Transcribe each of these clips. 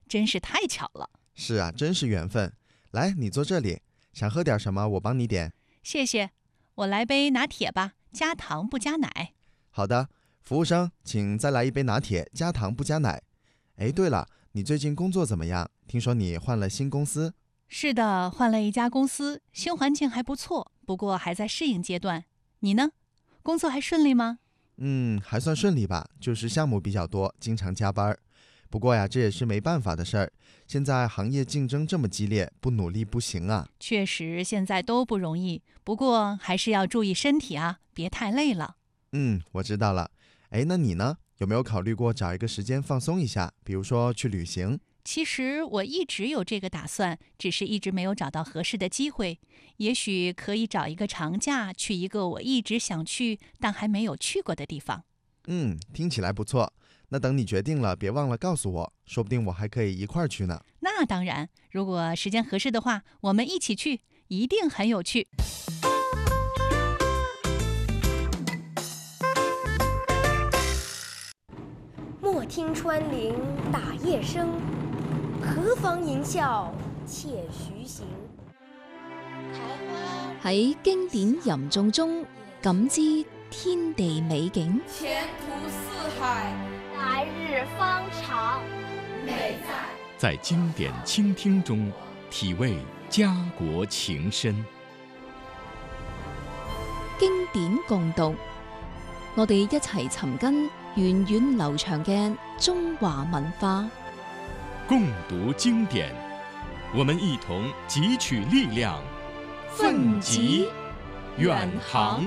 真是太巧了。 是啊，真是缘分。来，你坐这里，想喝点什么我帮你点。 谢谢，我来杯拿铁吧，加糖不加奶。 好的，服务生，请再来一杯拿铁，加糖不加奶。哎，对了，你最近工作怎么样？听说你换了新公司。 是的，换了一家公司，新环境还不错，不过还在适应阶段。你呢？工作还顺利吗？ 还算顺利吧，就是项目比较多，经常加班。不过呀，这也是没办法的事儿。现在行业竞争这么激烈，不努力不行啊。 确实，现在都不容易，不过还是要注意身体啊，别太累了。 我知道了。哎，那你呢？有没有考虑过找一个时间放松一下，比如说去旅行？ 其实我一直有这个打算，只是一直没有找到合适的机会。也许可以找一个长假，去一个我一直想去但还没有去过的地方。 听起来不错。那等你决定了，别忘了告诉我，说不定我还可以一块儿去呢。 那当然，如果时间合适的话，我们一起去，一定很有趣。 莫听穿林打叶声，何妨吟啸且徐行。 喺經典吟誦中感知天地美景， 前途似海， 来日方长。 美在经典倾聽中體味家國情深。 經典共讀，我哋一齊尋根源遠流長嘅中華文化。 共讀經典，我們一同汲取力量，奮楫遠航。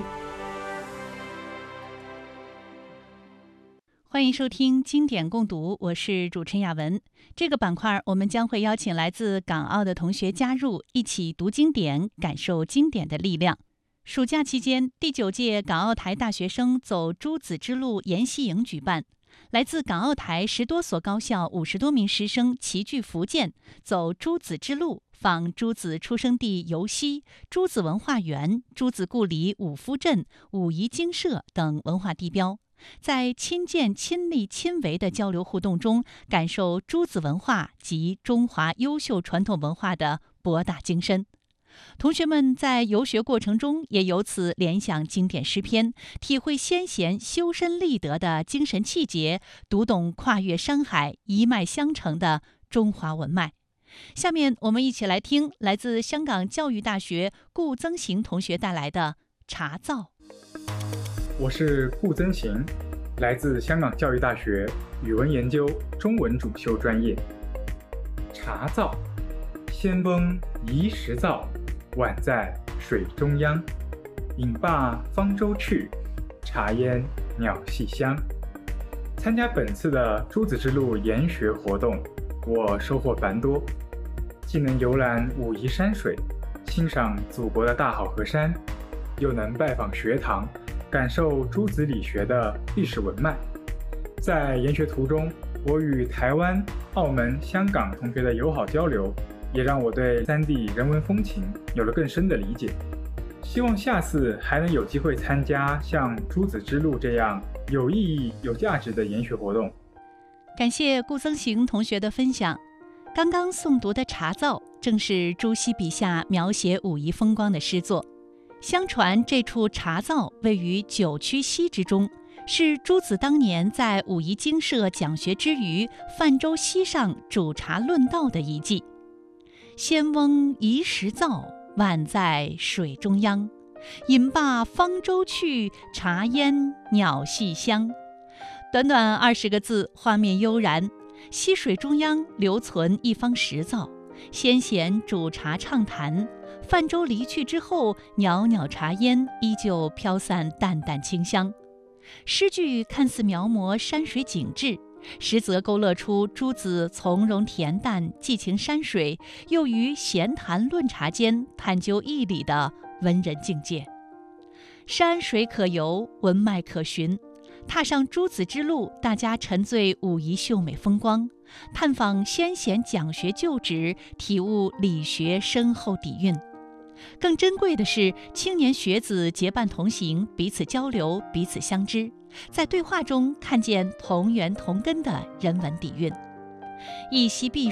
歡迎收聽經典共讀，我是主持人雅文。這個板塊我們將會邀請來自港澳的同學加入，一起讀經典，感受經典的力量。暑假期間，第9屆港澳台大學生走朱子之路研習營舉辦，來自港澳台10多所高校50多名師生齊聚福建，走朱子之路，訪朱子出生地尤溪、朱子文化園、朱子故里五福鎮、武夷精舍等文化地標，在親見、親歷、親為的交流互動中，感受朱子文化及中華優秀傳統文化的博大精深。同學們在遊學過程中也由此聯想經典詩篇，體會先賢修身立德的精神氣節，讀懂跨越山海、一脈相承的中華文脈。下面我們一起來聽來自香港教育大學顧增行同學帶來的《茶灶》。 我是顧增行，來自香港教育大學語文研究中文主修專業。茶灶，先翁移石灶，宛在水中央。飲罷方舟去，茶煙鳥戲香。參加本次的朱子之路研學活動，我收穫繁多，既能遊覽武夷山水，欣賞祖國的大好河山，又能拜訪學堂，感受朱子理學的歷史文脈。在研學途中，我與台灣、澳門、香港同學的友好交流，也讓我對三地人文風情有了更深的理解。希望下次還能有機會參加像朱子之路這樣有意義、有價值的研學活動。 感謝顧增行同學的分享。剛剛誦讀的《茶灶》正是朱熹筆下描寫武夷風光的詩作。相傳這處茶灶位於九曲溪之中，是朱子當年在武夷精舍講學之餘，泛舟溪上煮茶論道的遺跡。先翁移石灶，宛在水中央。飲罷方舟去，茶煙鳥戲香。短短20個字，畫面悠然。溪水中央留存一方石灶，先賢煮茶暢談。泛舟離去之後，裊裊茶煙依舊飄散淡淡清香。詩句看似描摹山水景致，實則勾勒出朱子從容恬淡、寄情山水，又於閒談論茶間探究義理的文人境界。山水可遊，文脈可尋。踏上朱子之路，大家沉醉武夷秀美風光，探訪先賢講學舊址，體悟理學深厚底蘊。更珍貴的是，青年學子結伴同行，彼此交流，彼此相知，在對話中看見同源同根的人文底蘊。一夕避